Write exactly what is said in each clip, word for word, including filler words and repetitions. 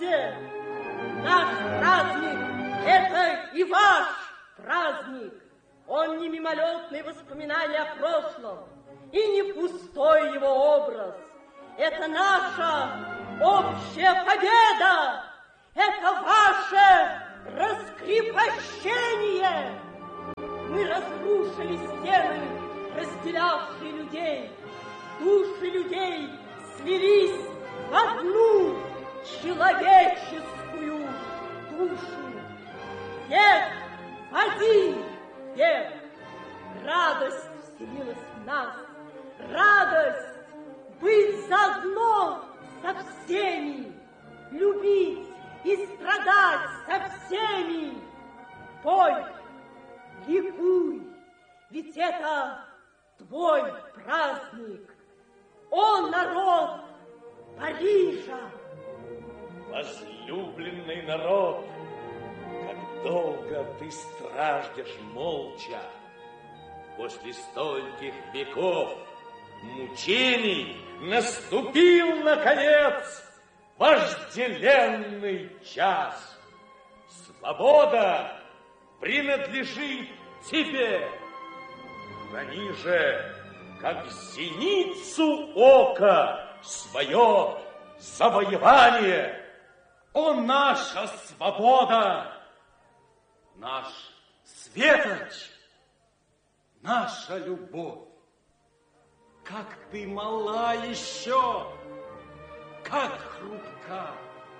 радуйте! Наш праздник – это и ваш праздник. Он не мимолетные воспоминания о прошлом и не пустой его образ. Это наша общая победа! Это ваше раскрепощение! Мы разрушили стены, разделявшие людей. Души людей слились в одну человеческую душу. Век в один век. Радость вселилась в нас. Радость быть заодно со всеми. Любить и страдать со всеми. Пой, ликуй, ведь это твой праздник. О, народ Парижа! Возлюбленный народ, как долго ты страждешь молча после стольких веков мучений, наступил, наконец, вожделенный час. Свобода принадлежит тебе. Храни же, как зеницу ока, свое завоевание. О, наша свобода, наш светоч, наша любовь! Как ты мала еще, как хрупка!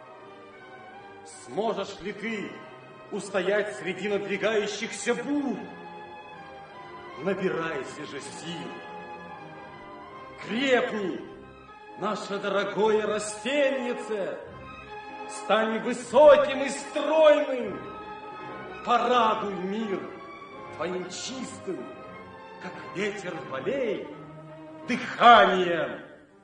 Сможешь ли ты устоять среди надвигающихся бурь? Набирайся же сил, крепни, наше дорогое растеньице, стань высоким и стройным, порадуй мир твоим чистым, как ветер полей, дыханием.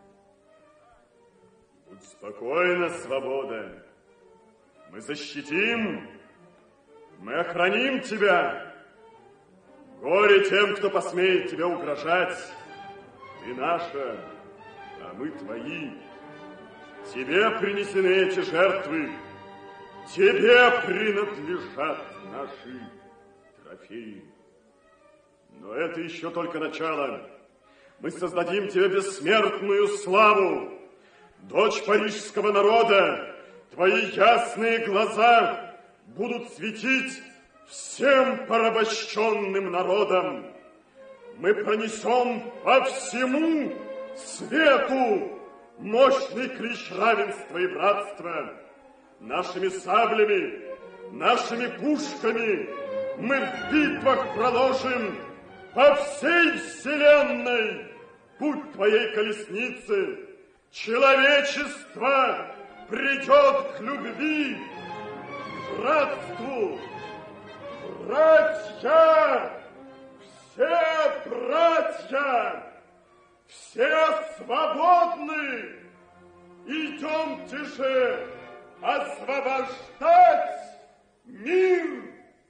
Будь спокойна, свобода, мы защитим, мы охраним тебя. Горе тем, кто посмеет тебе угрожать. Ты наша, а мы твои. Тебе принесены эти жертвы. Тебе принадлежат наши трофеи. Но это еще только начало. Мы создадим тебе бессмертную славу. Дочь парижского народа, твои ясные глаза будут светить всем порабощенным народам. Мы пронесем по всему свету мощный клич равенства и братства. Нашими саблями, нашими пушками мы в битвах проложим по всей вселенной путь твоей колесницы. Человечество придет к любви, к братству. Братья, все братья, все свободны. Идемте же освобождать мир.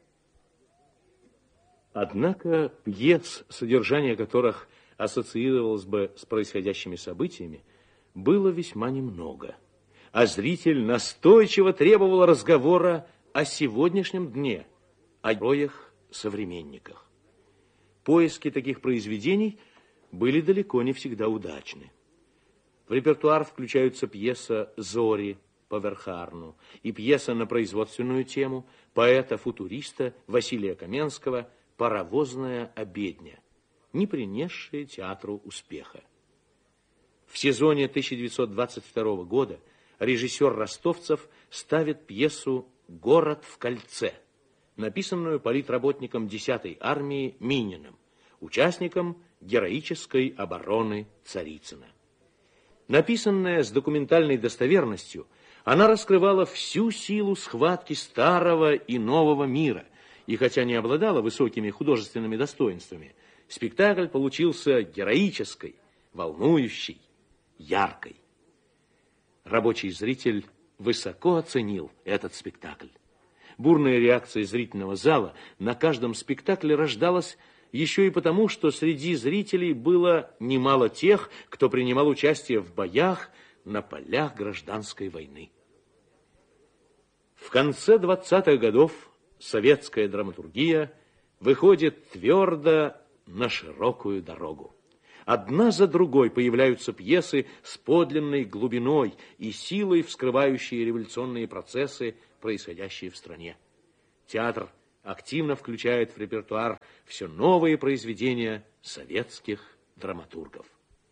Однако пьес, содержание которых ассоциировалось бы с происходящими событиями, было весьма немного, а зритель настойчиво требовал разговора о сегодняшнем дне, о героях-современниках. Поиски таких произведений были далеко не всегда удачны. В репертуар включаются пьеса «Зори» по Верхарну и пьеса на производственную тему поэта-футуриста Василия Каменского «Паровозная обедня», не принесшая театру успеха. В сезоне тысяча девятьсот двадцать второго года режиссер Ростовцев ставит пьесу «Город в кольце», написанную политработником десятой армии Мининым, участником героической обороны Царицына. Написанная с документальной достоверностью, она раскрывала всю силу схватки старого и нового мира, и хотя не обладала высокими художественными достоинствами, спектакль получился героической, волнующей, яркой. Рабочий зритель высоко оценил этот спектакль. Бурная реакция зрительного зала на каждом спектакле рождалась еще и потому, что среди зрителей было немало тех, кто принимал участие в боях на полях гражданской войны. В конце двадцатых годов советская драматургия выходит твердо на широкую дорогу. Одна за другой появляются пьесы с подлинной глубиной и силой, вскрывающие революционные процессы, происходящие в стране. Театр активно включает в репертуар все новые произведения советских драматургов.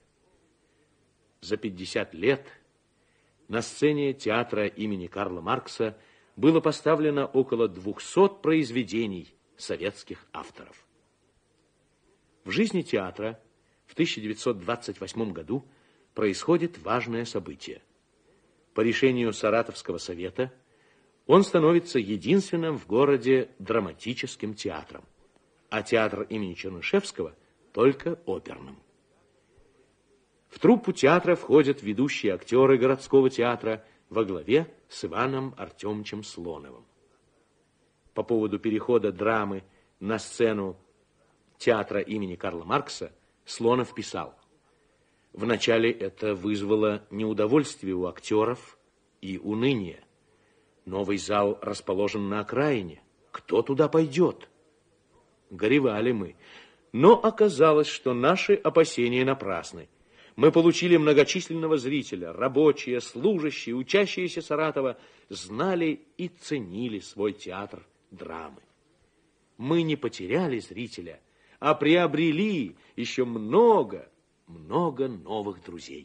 За пятьдесят лет на сцене театра имени Карла Маркса было поставлено около двухсот произведений советских авторов. В жизни театра в тысяча девятьсот двадцать восьмом году происходит важное событие. По решению Саратовского совета он становится единственным в городе драматическим театром, а театр имени Чернышевского только оперным. В труппу театра входят ведущие актеры городского театра во главе с Иваном Артемовичем Слоновым. По поводу перехода драмы на сцену театра имени Карла Маркса Слонов писал: «Вначале это вызвало неудовольствие у актеров и уныние. Новый зал расположен на окраине. Кто туда пойдет?» Горевали мы, но оказалось, что наши опасения напрасны. Мы получили многочисленного зрителя, рабочие, служащие, учащиеся Саратова знали и ценили свой театр драмы. Мы не потеряли зрителя, а приобрели еще много, много новых друзей.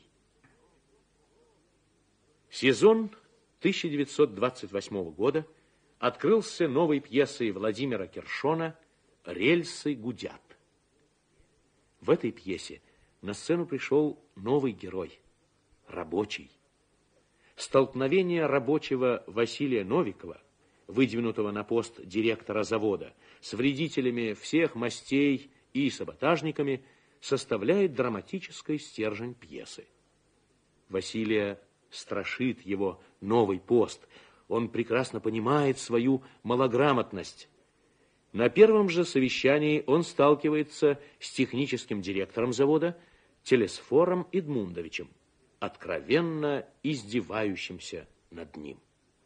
Сезон тысяча девятьсот двадцать восьмого года открылся новой пьесой Владимира Кершона «Рельсы гудят». В этой пьесе на сцену пришел новый герой, рабочий. Столкновение рабочего Василия Новикова, выдвинутого на пост директора завода, с вредителями всех мастей и саботажниками, составляет драматический стержень пьесы. Василия страшит его новый пост. Он прекрасно понимает свою малограмотность. На первом же совещании он сталкивается с техническим директором завода Телесфором Эдмундовичем, откровенно издевающимся над ним.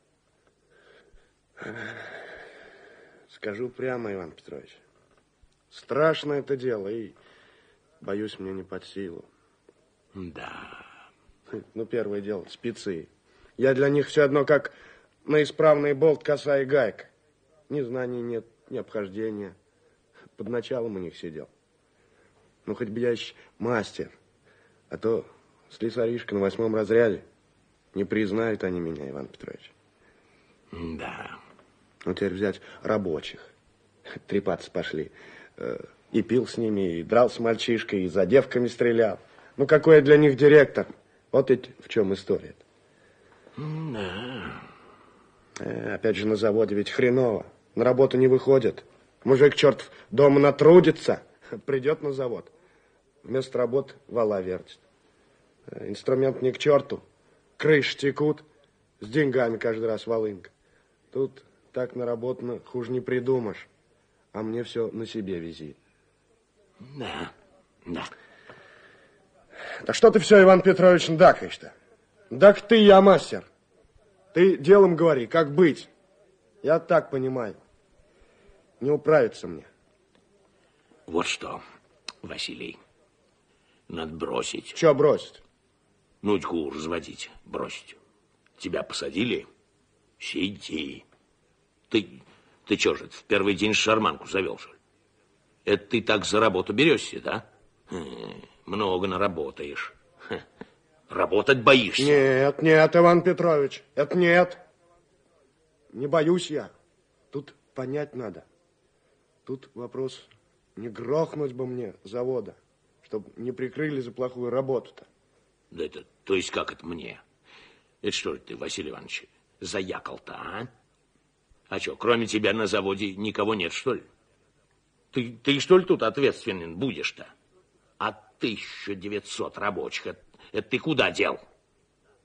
Скажу прямо, Иван Петрович, страшно это дело, и, боюсь, мне не под силу. Да. Ну, первое дело, спецы. Я для них все одно, как на исправный болт, коса и гайка. Ни знаний нет, ни обхождения. Под началом у них сидел. Ну, хоть бы я еще мастер. А то слесаришка на восьмом разряде. Не признают они меня, Иван Петрович. Да. Ну, теперь взять рабочих. Трепаться пошли. И пил с ними, и драл с мальчишкой, и за девками стрелял. Ну, какой я для них директор? Вот ведь в чем история. Да. Э, опять же, на заводе ведь хреново. На работу не выходит. Мужик, чертов, дома натрудится. Придет на завод. Вместо работы вала вертит. Инструмент не к черту. Крыши текут. С деньгами каждый раз волынка. Тут так наработано, хуже не придумаешь. А мне все на себе вези. Да, да. Да что ты все, Иван Петрович, дакаешь-то? Так ты, я мастер. Ты делом говори, как быть. Я так понимаю. Не управиться мне. Вот что, Василий, надо бросить. Че бросить? Ну, тьку разводить, бросить. Тебя посадили? Сиди. Ты, ты что же, в первый день шарманку завел, что ли? Это ты так за работу берешься, да? Хм, много наработаешь. Хм, работать боишься? Нет, нет, Иван Петрович, это нет. Не боюсь я. Тут понять надо. Тут вопрос, не грохнуть бы мне завода, чтобы не прикрыли за плохую работу-то. Да это, то есть как это мне? Это что ты, Василий Иванович, заякал-то, а? А что, кроме тебя на заводе никого нет, что ли? Ты, ты что ли тут ответственен будешь-то? А тысяча девятьсот рабочих, это, это ты куда дел?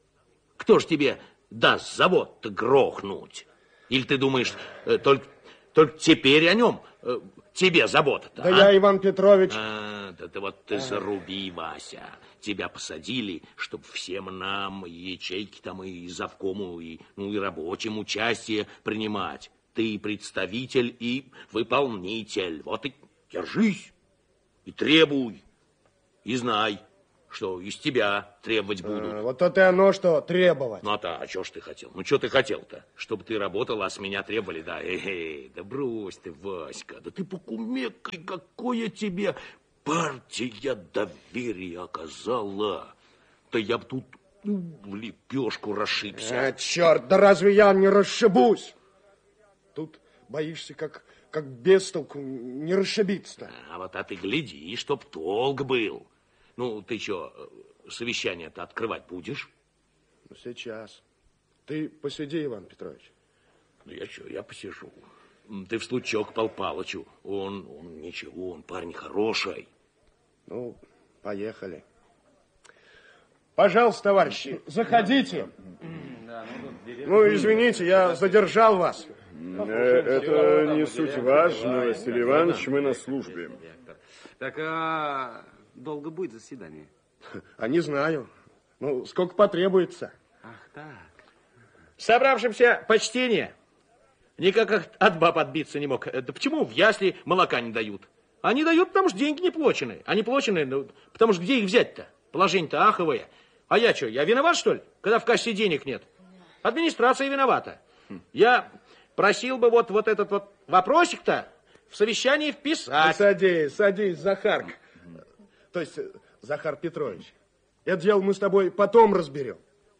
Кто ж тебе даст завод-то грохнуть? Или ты думаешь, только, Только теперь о нем э, тебе забота-то. Да а? я, Иван Петрович... А, да ты вот ты заруби, Вася. Тебя посадили, чтобы всем нам, и ячейки там, и завкому, и, ну, и рабочим участие принимать. Ты представитель и выполнитель. Вот и держись, и требуй, и знай, что из тебя требовать будут. А, вот то-то и оно, что требовать. Ну, а, а что ж ты хотел? Ну, что ты хотел-то? Чтобы ты работал, а с меня требовали, да? Эй, да брось ты, Васька, да ты покумекай, какое тебе партия доверия оказала. Да я б тут ну, в лепешку расшибся. А, черт, да разве я не расшибусь? Тут боишься, как, как без толку не расшибиться-то. А вот а ты гляди, чтоб толк был. Ну, ты что, совещание-то открывать будешь? Ну, сейчас. Ты посиди, Иван Петрович. Ну, я что, я посижу. Ты в случок Пал Палычу. Он, он ничего, он парень хороший. Ну, поехали. Пожалуйста, товарищи, заходите. Ну, извините, я задержал вас. Это не суть важно, Василий Иванович, мы на службе. Так, а долго будет заседание? А не знаю. Ну, сколько потребуется. Ах, так. Собравшимся почтение. Никак от баб отбиться не мог. Да почему в ясли молока не дают? Они дают, потому что деньги не плачены. Они плачены, ну, потому что где их взять-то? Положение-то аховое. А я что, я виноват, что ли, когда в кассе денег нет? Администрация виновата. Я просил бы вот, вот этот вот вопросик-то в совещании вписать. Садись, садись, Захар. То есть, Захар Петрович, это дело мы с тобой потом разберем.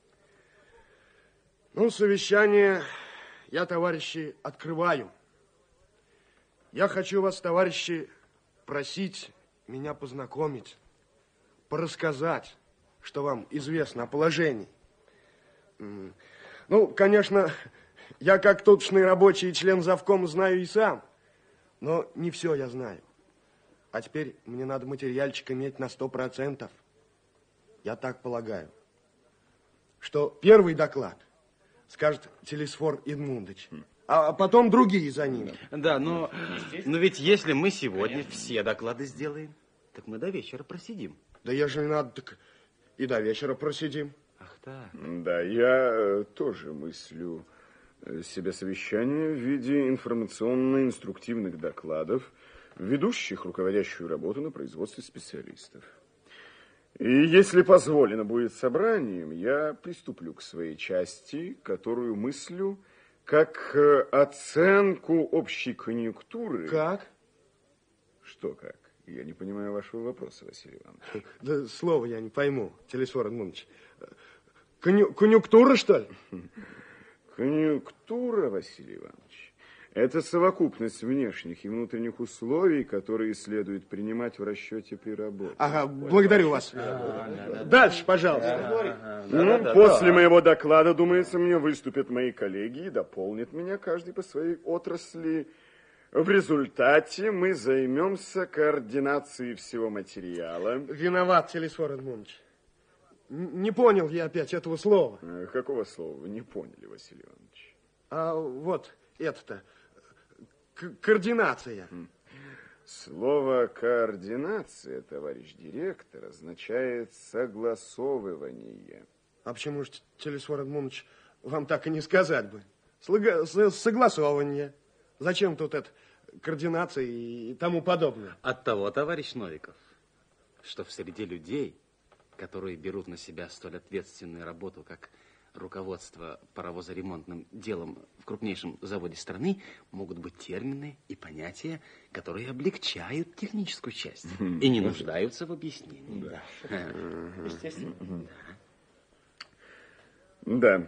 Ну, совещание я, товарищи, открываю. Я хочу вас, товарищи, просить меня познакомить, порассказать, что вам известно о положении. Ну, конечно, я как тутшный рабочий и член завкома знаю и сам, но не все я знаю. А теперь мне надо материальчик иметь на сто процентов. Я так полагаю, что первый доклад скажет Телесфор Эдмундович, а потом другие за ним. Да, но, но ведь если мы сегодня все доклады сделаем, так мы до вечера просидим. Да ежели надо, так и до вечера просидим. Ах так. Да, я тоже мыслю себе совещание в виде информационно-инструктивных докладов, ведущих руководящую работу на производстве специалистов. И если позволено будет собранием, я приступлю к своей части, которую мыслю как оценку общей конъюнктуры. Как? Что как? Я не понимаю вашего вопроса, Василий Иванович. Да слово я не пойму, Телесфор Эдмундович. Конъю... Конъюнктура, что ли? Конъюнктура, Василий Иванович, это совокупность внешних и внутренних условий, которые следует принимать в расчете при работе. Ага, благодарю вас. Дальше, пожалуйста. Ну, после моего доклада, думается, мне выступят мои коллеги и дополнят меня каждый по своей отрасли. В результате мы займемся координацией всего материала. Виноват, Телесфор Эдмундович. Не понял я опять этого слова. Какого слова вы не поняли, Василий Иванович? А вот это-то, координация. Слово координация, товарищ директор, означает согласовывание. А почему же, Телесфор Эдмундович, вам так и не сказать бы? Слога... Согласовывание. Зачем тут это координация и тому подобное? От того, товарищ Новиков, что в среде людей, которые берут на себя столь ответственную работу, как руководство паровозоремонтным делом в крупнейшем заводе страны, могут быть термины и понятия, которые облегчают техническую часть и не нуждаются в объяснении. Да. Естественно. Да.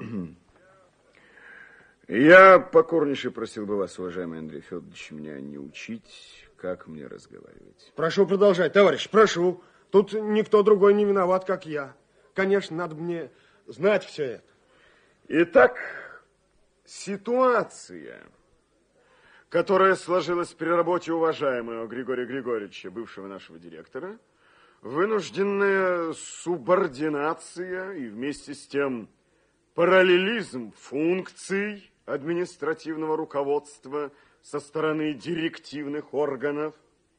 Я покорнейше просил бы вас, уважаемый Андрей Федорович, меня не учить, как мне разговаривать. Прошу продолжать, товарищ, прошу. Тут никто другой не виноват, как я. Конечно, надо мне знать все это. Итак, ситуация, которая сложилась при работе уважаемого Григория Григорьевича, бывшего нашего директора, вынужденная субординация и вместе с тем параллелизм функций административного руководства со стороны директивных органов,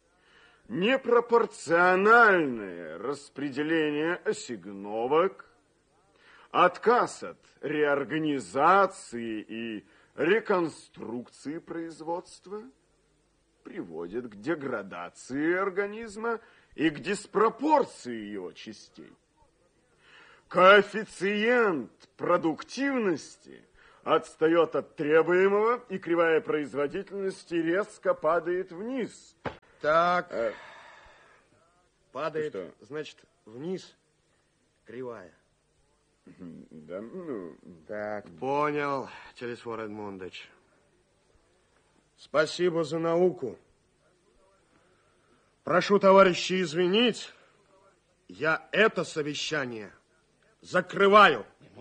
непропорциональное распределение ассигновок, отказ от реорганизации и реконструкции производства приводит к деградации организма и к диспропорции его частей. Коэффициент продуктивности отстает от требуемого, и кривая производительности резко падает вниз. Так, А, падает, что? значит, вниз кривая. Да, ну... Так, понял, Телесфор Эдмундович. Спасибо за науку. Прошу товарищей извинить, я это совещание закрываю.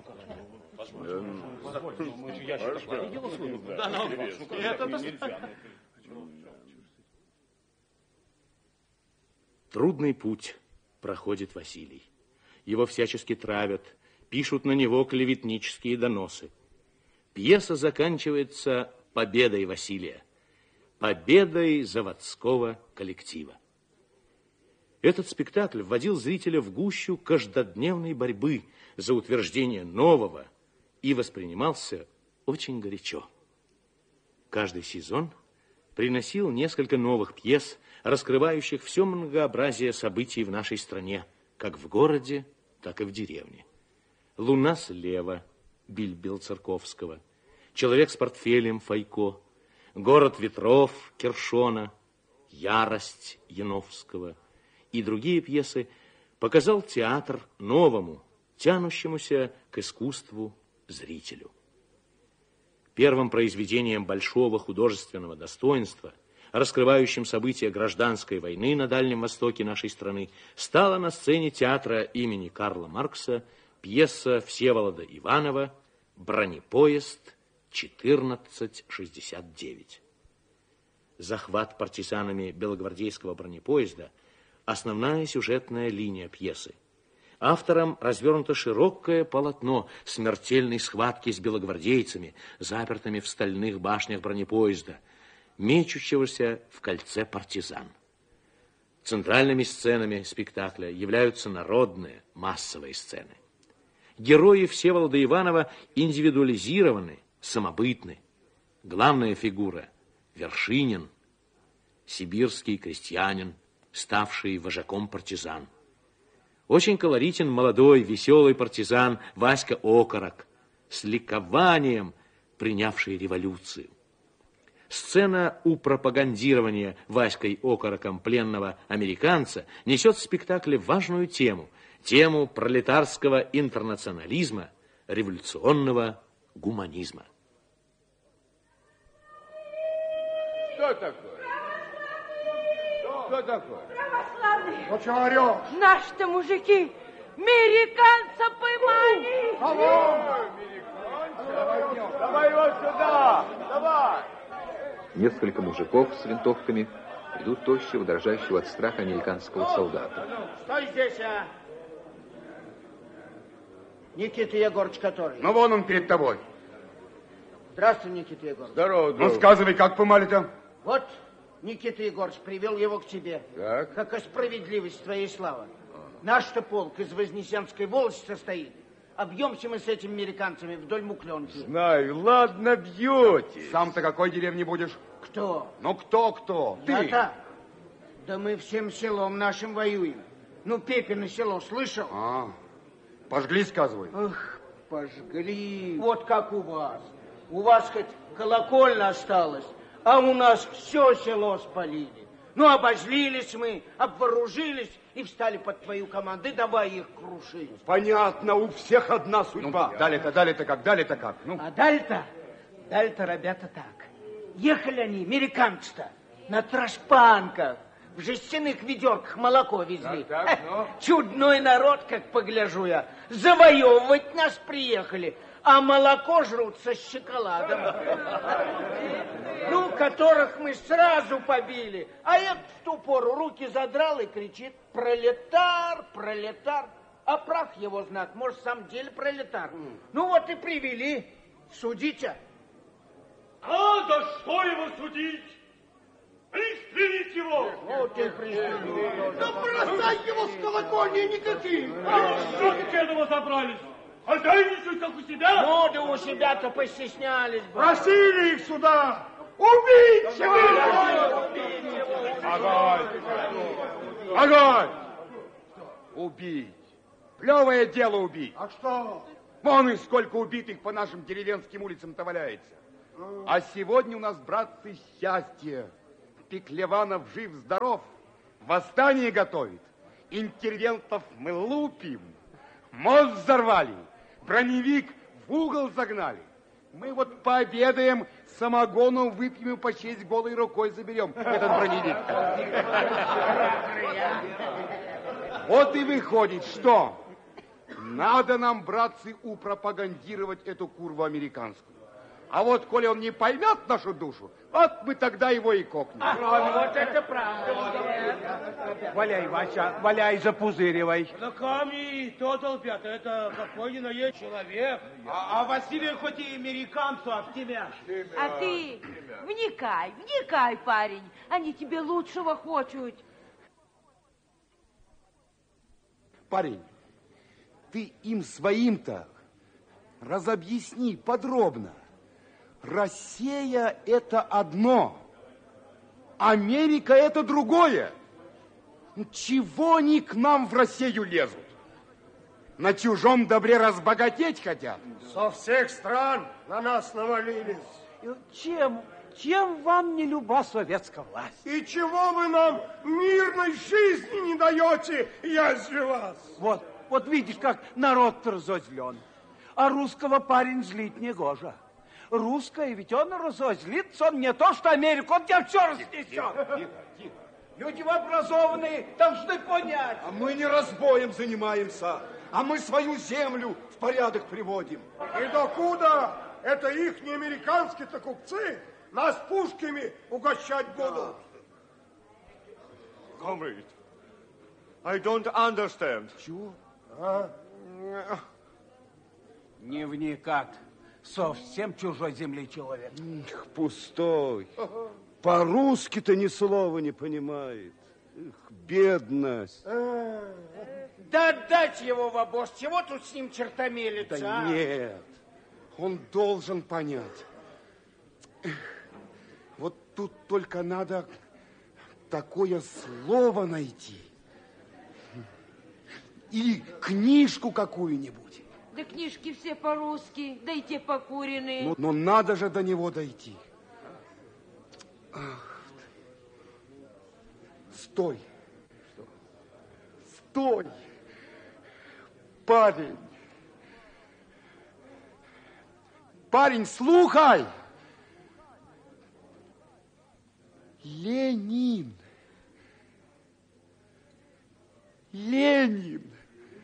Трудный путь проходит Василий. Его всячески травят, пишут на него клеветнические доносы. Пьеса заканчивается победой Василия, победой заводского коллектива. Этот спектакль вводил зрителя в гущу каждодневной борьбы за утверждение нового и воспринимался очень горячо. Каждый сезон приносил несколько новых пьес, раскрывающих все многообразие событий в нашей стране, как в городе, так и в деревне. «Луна слева» Бильбел-Церковского, «Человек с портфелем» Файко, «Город ветров» Кершона, «Ярость» Яновского и другие пьесы показал театр новому, тянущемуся к искусству зрителю. Первым произведением большого художественного достоинства, раскрывающим события гражданской войны на Дальнем Востоке нашей страны, стала на сцене театра имени Карла Маркса пьеса Всеволода Иванова «Бронепоезд четырнадцать шестьдесят девять». Захват партизанами белогвардейского бронепоезда – основная сюжетная линия пьесы. Автором развернуто широкое полотно смертельной схватки с белогвардейцами, запертыми в стальных башнях бронепоезда, мечущегося в кольце партизан. Центральными сценами спектакля являются народные, массовые сцены. Герои Всеволода Иванова индивидуализированы, самобытны. Главная фигура – Вершинин, сибирский крестьянин, ставший вожаком партизан. Очень колоритен молодой, веселый партизан Васька Окорок, с ликованием принявший революцию. Сцена у пропагандирования Васькой Окороком пленного американца несет в спектакле важную тему, тему пролетарского интернационализма, революционного гуманизма. Что такое? Что такое? Православные! Ну, чего орешь? Наши-то мужики американца поймали! Кого? Американца? Давай его сюда! Давай! Несколько мужиков с винтовками ведут тощего, дрожащего от страха американского солдата. Стой здесь, а! Никита Егорыч который? Ну, вон он перед тобой. Здравствуй, Никита Егорыч. Здорово, друг. Ну, сказывай, как помали-то? Вот Никита Егорыч привел его к тебе. Так. Какая справедливость твоей славы. Наш-то полк из Вознесенской волости состоит. Объемся мы с этими американцами вдоль Мукленки. Знаю, ладно, бьетесь. Сам-то какой деревни будешь? Кто? Ну, кто-кто? Ты? Я-то? Да мы всем селом нашим воюем. Ну, Пепино село слышал? А, пожгли, сказывай. Ах, пожгли. Вот как у вас. У вас хоть колокольня осталась, а у нас все село спалили. Ну, обозлились мы, обвооружились и встали под твою команду, и давай их крушить. Понятно, у всех одна судьба. Ну, далее-то, далее-то как, далее-то как? Ну. А далее-то, далее-то, ребята, так. Ехали они, американцы-то, на трошпанках, в жестяных ведерках молоко везли. Так, так, ну. Чудной народ, как погляжу я. Завоевывать нас приехали, а молоко жрут со шоколадом. Ну, которых мы сразу побили. А я в ту пору руки задрал и кричит: пролетар, пролетар. А прах его знак, может, в самом деле пролетар. Ну, вот и привели. Судите. А за что его судить? Пристрелить его! Вот и пристрелить. Да бросай его с колокольни никаким! А что ты к этому забрались? Хозяйничать, как у себя? Ну, да у себя-то постеснялись бы. Просили их сюда! Убить его! Огонь! Огонь! Убить. Плевое дело убить. А что? Вон и сколько убитых по нашим деревенским улицам-то валяется. А сегодня у нас, братцы, счастье. Пеклеванов жив-здоров, восстание готовит. Интервентов мы лупим. Мост взорвали, броневик в угол загнали. Мы вот пообедаем, самогоном выпьем и по честь голой рукой заберем этот броневик. Вот и выходит, что надо нам, братцы, упропагандировать эту курву американскую. А вот, коли он не поймет нашу душу, вот мы тогда его и кокнем. А, вот это правда. Валяй, Вася, валяй, запузыривай. Да камни, то толпят, это какой ни на есть человек. А, а Василий хоть и американцу, а в тебя. А ты вникай, вникай, парень. Они тебе лучшего хотят. Парень, ты им своим-то разобъясни подробно. Россия – это одно, Америка – это другое. Чего они к нам в Россию лезут? На чужом добре разбогатеть хотят? Со всех стран на нас навалились. Чем, чем вам не люба советская власть? И чего вы нам мирной жизни не даете, язве вас? Вот, вот видишь, как народ-то разозлен. А русского парень злить не гоже. Русское, ведь он разозлится, он не то, что Америку, он тебя все разнесет. Тихо, тихо, тихо. Люди образованные должны понять. А мы не разбоем занимаемся, а мы свою землю в порядок приводим. И докуда это их не американские-то купцы нас пушками угощать будут? Comrade, I don't understand. Чего? А? Не вникать. Совсем чужой земли человек. Эх, пустой. По-русски-то ни слова не понимает. Эх, бедность. Да отдать его в обоз. Чего тут с ним чертомелиться? Да а? нет, он должен понять. Эх, вот тут только надо такое слово найти. Или книжку какую-нибудь. Да книжки все по-русски, да и те покуренные. Но, но надо же до него дойти. Ах. Стой. Стой. Парень. Парень, слухай. Ленин. Ленин.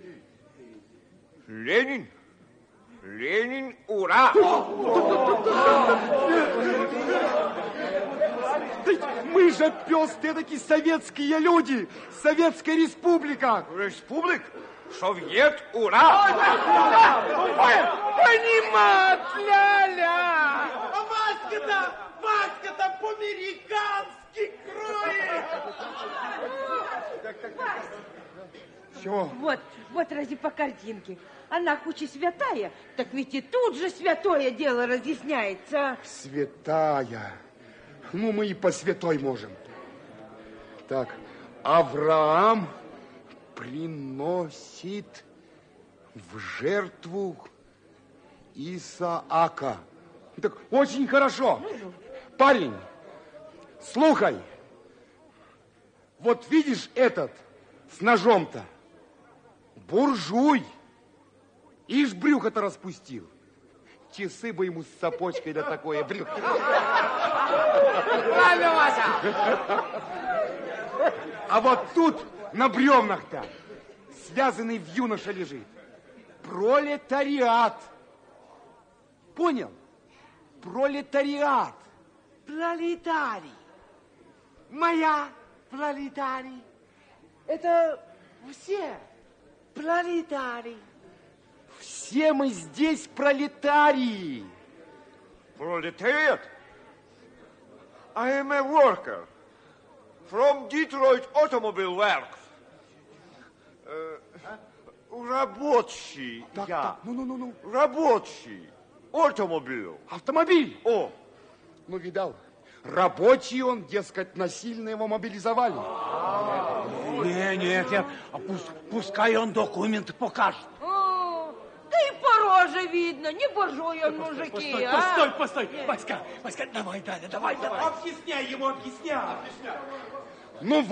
Ленин? Ленин, ура! Мы же пес эдакий советские люди, Советская Республика. Республик? Совет, ура! Понимать, ля-ля! А Васька-то, Васька-то по-американски кроет! Все. Вот, вот ради по картинке. Она хоть и святая, так ведь и тут же святое дело разъясняется. Святая. Ну, мы и по святой можем. Так, Авраам приносит в жертву Исаака. Так, очень хорошо. Парень, слухай. Вот видишь этот с ножом-то? Буржуй. Ишь, брюхо-то распустил. Часы бы ему с цепочкой да такое брюхо. Правильно, Вася! А вот тут на бревнах-то связанный в юноше лежит. Пролетариат. Понял? Пролетариат. Пролетарий. Моя пролетарий. Это все пролетарий. Все мы здесь пролетарии. Пролетариат? I am a worker from Detroit Automobile Works. Э, рабочий Так, я. так, ну, ну, ну, ну. Рабочий. Автомобиль. Автомобиль. О. Ну, видал, рабочий он, дескать, насильно его мобилизовали. Не, нет, нет, а пусть, пускай он документы покажет. О, да и по роже видно, не буржуй он, мужики, Постой, а? постой, постой, Васька, Васька, давай, Даня, давай, давай. Объясняй ему, объясняй. Ну,